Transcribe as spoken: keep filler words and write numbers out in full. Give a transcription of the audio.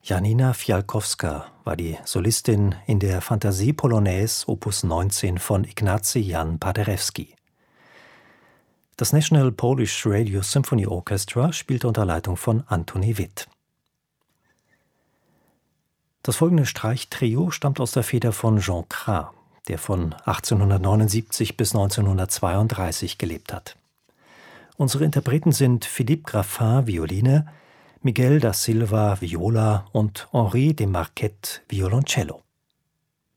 Janina Fialkowska war die Solistin in der Fantasie Polonaise Opus neunzehn von Ignacy Jan Paderewski. Das National Polish Radio Symphony Orchestra spielte unter Leitung von Antoni Witt. Das folgende Streichtrio stammt aus der Feder von Jean Cras, der von achtzehnhundertneunundsiebzig bis neunzehnhundertzweiunddreißig gelebt hat. Unsere Interpreten sind Philippe Graffin, Violine, Miguel da Silva, Viola und Henri de Marquette, Violoncello.